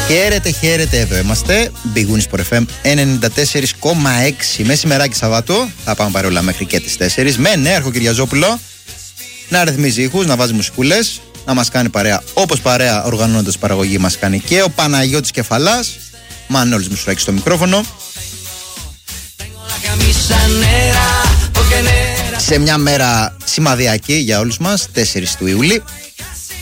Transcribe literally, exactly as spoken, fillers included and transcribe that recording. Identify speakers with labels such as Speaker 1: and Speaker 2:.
Speaker 1: Χαίρετε, χαίρετε, εδώ είμαστε. Big Wins for εφ εμ ενενήντα τέσσερα κόμμα έξι. Μεσημεράκι Σαββάτου. Θα πάμε παρόλα μέχρι και τις τέσσερις. Με νέαρχο Κυριαζόπουλο να ρυθμίζει ήχους, να βάζει μουσικούλες, να μας κάνει παρέα. Όπως παρέα οργανώνοντας παραγωγή μας κάνει και ο Παναγιώτης Κεφαλάς. Μανώλης Μουσουράκης στο μικρόφωνο. Σε μια μέρα σημαδιακή για όλους μας, τέσσερις του Ιούλη.